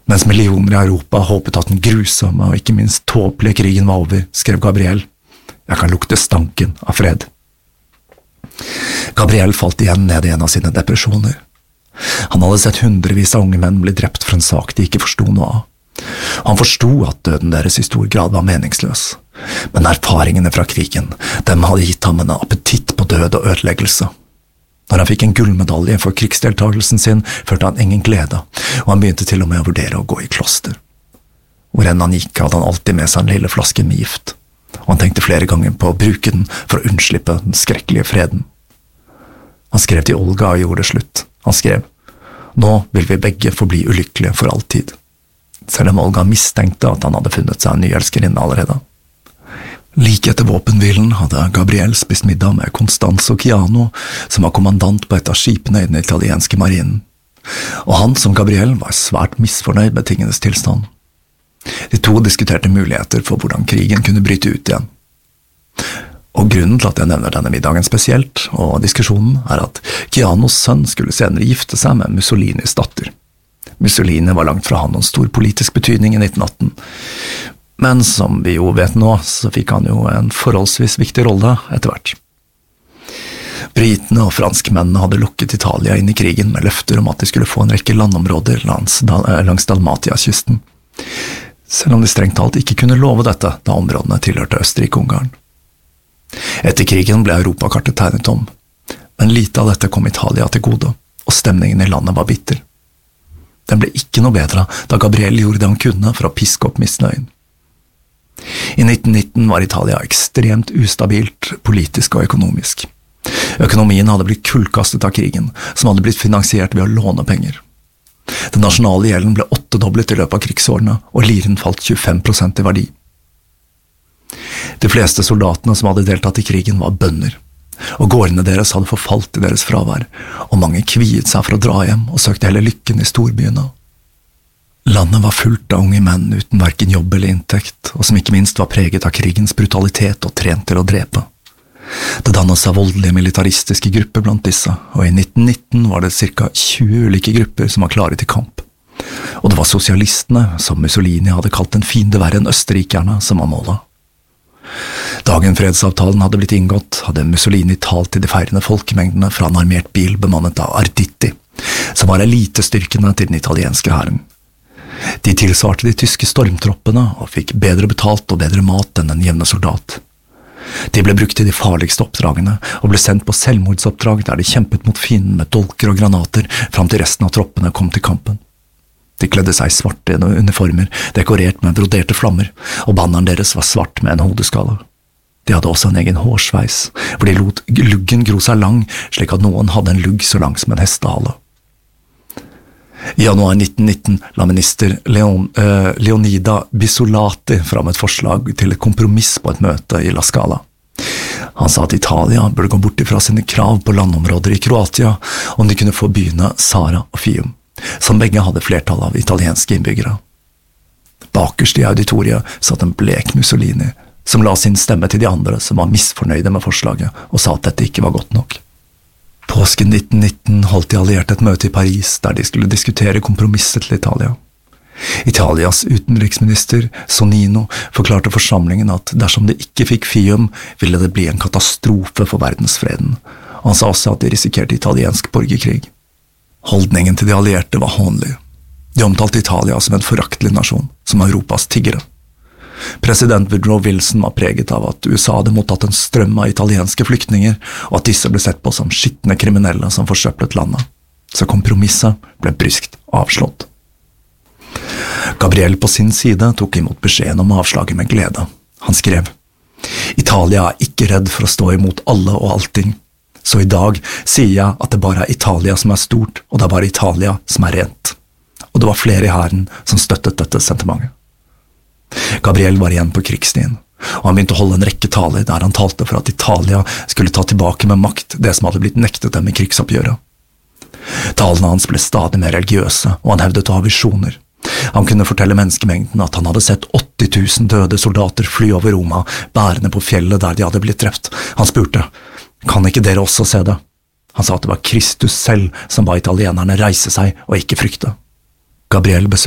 Mens millioner i Europa håpet at den grusomme og ikke minst tåpelige krigen var over, skrev Gabriel: «Jeg kan lukte stanken av fred.» Gabriel falt igjen ned i en av sine depresjoner. Han hadde sett hundrevis av unge menn bli drept for en sak de ikke forstod noe av. Han forstod at døden deres i stor grad var meningsløs, men erfaringene fra krigen, dem hadde gitt ham en appetitt på død og ødeleggelse. Når han fikk en gullmedalje for krigsdeltagelsen sin, følte han ingen glede, og han begynte til og med å vurdere å gå i kloster. Hvor enn han gikk, hadde han alltid med seg en lille flaske med gift, og han tenkte flere ganger på å bruke den for å unnslippe den skrekkelige freden. Han skrev til Olga og gjorde det slutt. Han skrev: «Nå vil vi begge forbli ulykkelige for alltid», selv om Olga mistenkte at han hadde funnet seg en ny elskerinne allerede. Like etter våpenhvilen hadde Gabriel spist middag med Constanzo Chiano, som var kommandant på et av skipene i den italienske marinen, og han som Gabriel var svært misfornøyd med tingenes tilstand. De to diskuterte muligheter for hvordan krigen kunne bryte ut igjen. Og grunnen til at jeg nevner denne middagen spesielt, og diskusjonen, er at Chianos sønn skulle senere gifte seg med Mussolinis datter. Mussolini var langt fra han noen stor politisk betydning i 1918, men som vi jo vet nå, så fikk han jo en forholdsvis viktig rolle etter hvert. Britene og franskmennene hadde lukket Italia inn i krigen med løfter om at de skulle få en rekke landområder langs Dalmatia-kysten, selv om de strengt talt ikke kunne love dette da områdene tilhørte Østerrike-Ungarn. Etter krigen ble Europakartet tegnet om, men lite av dette kom Italia til gode, og stemningen i landet var bitter. Den ble ikke noe bedre da Gabriel gjorde det han kunne for å piske opp misnøyen. I 1919 var Italia ekstremt ustabilt politisk og økonomisk. Økonomien hadde blitt kullkastet av krigen, som hadde blitt finansiert ved å låne penger. Den nasjonale gjelden ble 8-doblet i løpet av krigsårene, og liren falt 25% i verdi. De fleste soldatene som hadde deltatt i krigen var bønder, og gårdene deres hadde forfalt i deres fravær, og mange kviet seg for å dra hjem og søkte heller lykken i storbyene. Landet var fullt av unge menn uten hverken jobb eller inntekt, og som ikke minst var preget av krigens brutalitet og trent til å drepe. Det dannet seg voldelige militaristiske grupper blant disse, og i 1919 var det ca. 20 ulike grupper som var klare til kamp. Og det var sosialistene, som Mussolini hadde kalt en fiende verre enn østerrikerne, som var målet. Dagen fredsavtalen hadde blitt inngått, hadde Mussolini talt til de feirende folkemengdene fra en armert bil bemannet av Arditi, som var elitestyrkene til den italienske hæren. De tilsvarte de tyske stormtroppene og fikk bedre betalt og bedre mat enn en jevne soldat. De ble brukt i de farligste oppdragene og ble sendt på selvmordsoppdrag der de kjempet mot fienden med dolker og granater fram til resten av troppene kom til kampen. De kledde seg i svarte uniformer, dekorert med broderte flammer, og banneren deres var svart med en hodeskalle. De hadde også en egen hårsveis, hvor de lot luggen gro seg lang, slik at noen hadde en lugg så lang som en hestehale. I januar 1919 la minister Leonida Bissolati fram et forslag til et kompromiss på et møte i La Scala. Han sa at Italia burde gå bort ifra sine krav på landområder i Kroatia om de kunne få byene Sara og Fium, som begge hadde flertall av italienske innbyggere. Bakerst i auditoriet satt en blek Mussolini, som la sin stemme til de andre som var misfornøyde med forslaget, og sa at dette ikke var godt nok. Påsken 1919 holdt de allierte et møte i Paris, der de skulle diskutere kompromisset til Italia. Italias utenriksminister, Sonnino, forklarte forsamlingen at dersom de ikke fikk Fium, ville det bli en katastrofe for verdensfreden, og han sa også at de risikerte italiensk borgerkrig. Holdningen til de allierte var hånlig. De omtalte Italia som en foraktelig nasjon, som Europas tiggere. President Woodrow Wilson var preget av at USA hadde mottatt en strøm av italienske flyktninger, og at disse ble sett på som skittende kriminelle som forsøplet landet. Så kompromisset ble bryskt avslått. Gabriel på sin side tok imot beskjeden om avslaget med glede. Han skrev: «Italia er ikke redd for å stå imot alle og allting. Så i dag sier jeg at det bare er Italia som er stort, og det er bare Italia som er rent.» Og det var flere i hæren som støttet dette sentimentet. Gabriel var igjen på krigsstien, og han begynte å holde en rekke taler der han talte for at Italia skulle ta tilbake med makt det som hadde blitt nektet dem i krigsoppgjøret. Talene hans ble stadig mer religiøse, og han hevdet å ha visjoner. Han kunne fortelle menneskemengden at han hadde sett 80 000 døde soldater fly over Roma, bærende på fjellet der de hadde blitt drept. Han spurte: «Kan ikke dere også se det?» Han sa at det var Kristus selv som ba italienerne reise seg og ikke frykte. Gabriel besøkte